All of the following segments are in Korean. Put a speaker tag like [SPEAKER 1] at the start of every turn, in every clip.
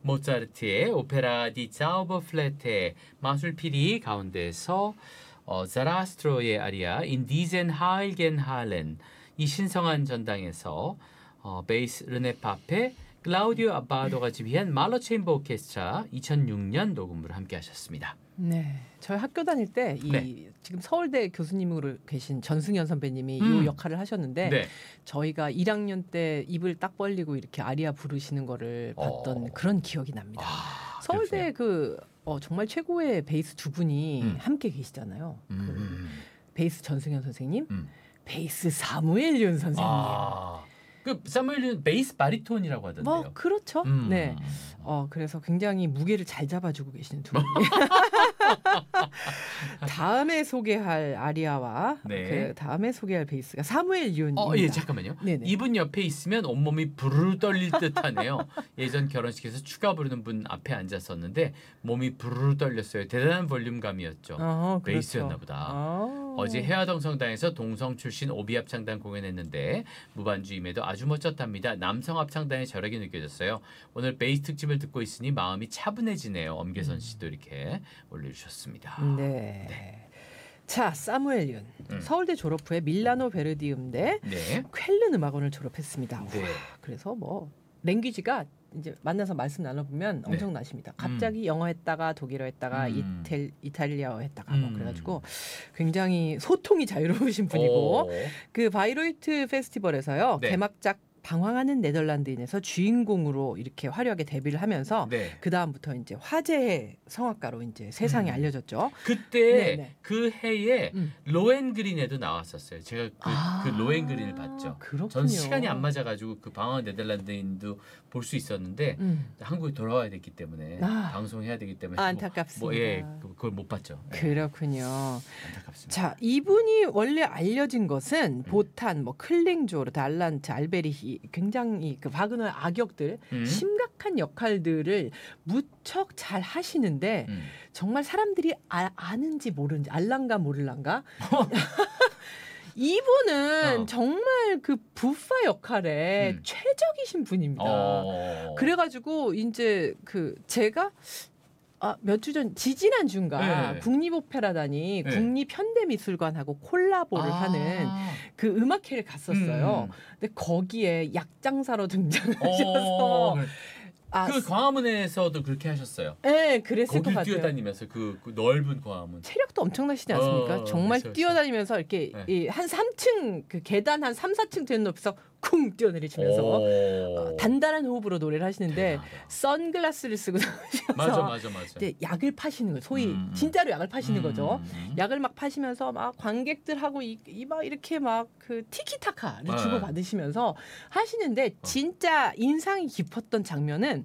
[SPEAKER 1] 모차르트의 오페라 디 자우버플레테 마술피리 가운데서 자라스트로의 아리아 인 디젠 하일겐 할렌 이 신성한 전당에서 베이스 르네파페 클라우디오 아바도가 지휘한 말러 체인버 오케스트라 2006년 녹음으로 함께 하셨습니다.
[SPEAKER 2] 네, 저희 학교 다닐 때 지금 서울대 교수님으로 계신 전승현 선배님이 이 역할을 하셨는데
[SPEAKER 1] 네.
[SPEAKER 2] 저희가 1학년 때 입을 딱 벌리고 이렇게 아리아 부르시는 거를 봤던 그런 기억이 납니다. 서울대 정말 최고의 베이스 두 분이 함께 계시잖아요. 베이스 전승현 선생님, 베이스 사무엘 윤 선생님.
[SPEAKER 1] 그 사무엘은 베이스 바리톤이라고 하던데요.
[SPEAKER 2] 뭐 그렇죠. 네. 그래서 굉장히 무게를 잘 잡아주고 계시는 두 분이. 다음에 소개할 아리아와 그 다음에 소개할 베이스가 사무엘 윤입니다.
[SPEAKER 1] 예, 잠깐만요. 네네. 이분 옆에 있으면 온몸이 부르르 떨릴 듯하네요. 예전 결혼식에서 추가 부르는 분 앞에 앉았었는데 몸이 부르르 떨렸어요. 대단한 볼륨감이었죠. 베이스였나 보다. 어제 해화동 성당에서 동성 출신 오비 합창단 공연했는데 무반주임에도 아주 멋졌답니다. 남성 합창단의 저력이 느껴졌어요. 오늘 베이스 특집을 듣고 있으니 마음이 차분해지네요. 엄계선 씨도 이렇게 올려주셨습니다.
[SPEAKER 2] 네. 자, 사무엘 윤. 서울대 졸업 후에 밀라노 베르디 음대 쾰른 음악원을 졸업했습니다.
[SPEAKER 1] 네.
[SPEAKER 2] 그래서 랭귀지가 이제 만나서 말씀 나눠보면 엄청나십니다. 갑자기 영어 했다가 독일어 했다가 이탈리아어 했다가 그래가지고 굉장히 소통이 자유로우신 분이고 그 바이로이트 페스티벌에서요 개막작 방황하는 네덜란드인에서 주인공으로 이렇게 화려하게 데뷔를 하면서 그 다음부터 이제 화제의 성악가로 이제 세상에 알려졌죠.
[SPEAKER 1] 그때 그 해에 로엔그린에도 나왔었어요. 제가 그 로엔그린을 봤죠.
[SPEAKER 2] 그렇군요.
[SPEAKER 1] 전 시간이 안 맞아가지고 그 방황한 네덜란드인도 볼 수 있었는데 한국에 돌아와야 됐기 때문에 방송해야 되기 때문에
[SPEAKER 2] 안타깝습니다.
[SPEAKER 1] 그걸 못 봤죠.
[SPEAKER 2] 그렇군요.
[SPEAKER 1] 안타깝습니다.
[SPEAKER 2] 자, 이분이 원래 알려진 것은 보탄, 클링조르, 달란트, 알베리히 굉장히 그 바그너의 악역들 심각한 역할들을 무척 잘 하시는데 정말 사람들이 아는지 모르는지 알랑가 모를랑가 이분은 정말 그 부파 역할에 최적이신 분입니다. 그래가지고 이제 제가 몇 주 전 지지난주인가 국립오페라단이 국립현대미술관하고 콜라보를 하는 그 음악회를 갔었어요. 근데 거기에 약장사로 등장하셔서
[SPEAKER 1] 그 광화문에서도 그렇게 하셨어요.
[SPEAKER 2] 네, 그랬을 것 같아요.
[SPEAKER 1] 거기 뛰어다니면서 그 넓은 광화문.
[SPEAKER 2] 체력도 엄청나시지 않습니까? 정말 그렇죠. 뛰어다니면서 이렇게 한 3층 그 계단 한 3, 4층 되는 높이서 쿵 뛰어내리시면서 단단한 호흡으로 노래를 하시는데 대단하다. 선글라스를 쓰고 나오셔서
[SPEAKER 1] 맞아.
[SPEAKER 2] 이제 약을 파시는 거예요. 소위 진짜로 약을 파시는 거죠. 약을 막 파시면서 막 관객들하고 막 이렇게 막 그 티키타카를 주고 받으시면서 하시는데 진짜 인상이 깊었던 장면은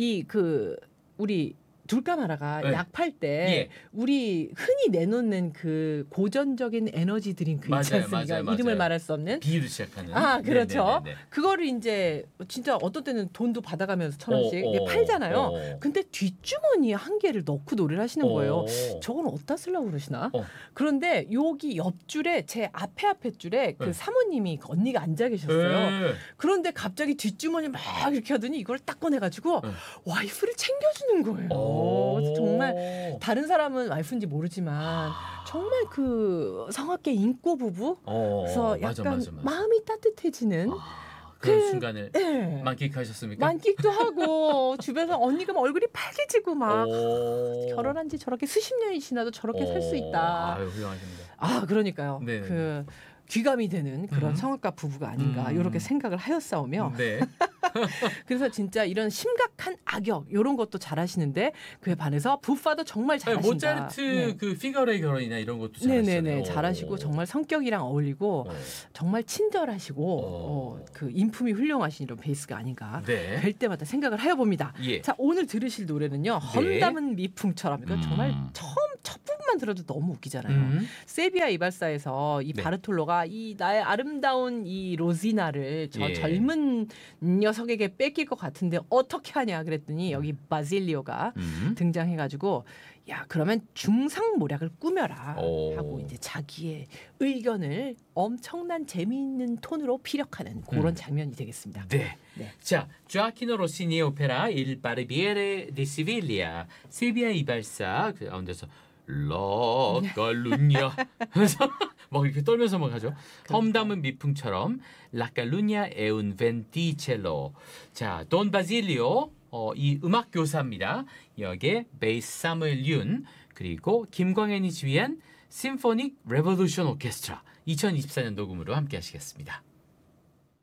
[SPEAKER 2] 우리 둘까마라가 약 팔 때 우리 흔히 내놓는 그 고전적인 에너지 드링크 있지 않습니까?
[SPEAKER 1] 맞아요.
[SPEAKER 2] 이름을 말할 수 없는
[SPEAKER 1] B로 시작하는.
[SPEAKER 2] 그렇죠. 그거를 이제 진짜 어떤 때는 돈도 받아가면서 1,000원씩 팔잖아요. 근데 뒷주머니에 한 개를 넣고 노래를 하시는 거예요. 저건 어디다 쓰려고 그러시나? 그런데 여기 옆줄에 제 앞에 줄에 그 사모님이 언니가 앉아 계셨어요. 그런데 갑자기 뒷주머니 막 이렇게 하더니 이걸 딱 꺼내가지고 와이프를 챙겨주는 거예요. 정말 다른 사람은 와이프인지 모르지만 정말 그 성악계 인꼬 부부 그래서 약간 마음이 따뜻해지는
[SPEAKER 1] 그런 순간을 만끽하셨습니까?
[SPEAKER 2] 만끽도 하고 주변에서 언니가 막 얼굴이 빨개지고 막 결혼한 지 저렇게 수십 년이 지나도 저렇게 살 수 있다.
[SPEAKER 1] 훌륭하십니다.
[SPEAKER 2] 그러니까요. 그 귀감이 되는 그런 성악가 부부가 아닌가 이렇게 생각을 하였사오며 그래서 진짜 이런 심각한 악역 이런 것도 잘하시는데 그에 반해서 부파도 정말 잘하신다.
[SPEAKER 1] 모차르트 그 피가로의 결혼이나 이런 것도 잘하시잖아요.
[SPEAKER 2] 잘하시고 정말 성격이랑 어울리고 정말 친절하시고 그 인품이 훌륭하신 이런 베이스가 아닌가 뵐 때마다 생각을 하여봅니다. 자, 오늘 들으실 노래는요. 험담은 미풍처럼 이거 정말 첫 부분만 조금만 들어도 너무 웃기잖아요. 세비야 이발사에서 이
[SPEAKER 1] 네.
[SPEAKER 2] 바르톨로가 이 나의 아름다운 이 로지나를 저
[SPEAKER 1] 예.
[SPEAKER 2] 젊은 녀석에게 뺏길 것 같은데 어떻게 하냐 그랬더니 여기 바질리오가 등장해가지고 야 그러면 중상모략을 꾸며라 하고 이제 자기의 의견을 엄청난 재미있는 톤으로 피력하는 그런 장면이 되겠습니다.
[SPEAKER 1] 네.
[SPEAKER 2] 네.
[SPEAKER 1] 자, 조아키노 로시니의 오페라 Il Barbiere di Siviglia, 세비야 이발사 그 가운데서 라 갈루냐 그래서 막 이렇게 떨면서 막 하죠. 험담은 미풍처럼 La Calunnia è un venticello. 자, 돈 바질리오 이 음악 교사입니다. 여기에 베이스 사무엘 윤 그리고 김광현이 지휘한 심포닉 레볼루션 오케스트라 2024년 녹음으로 함께 하시겠습니다.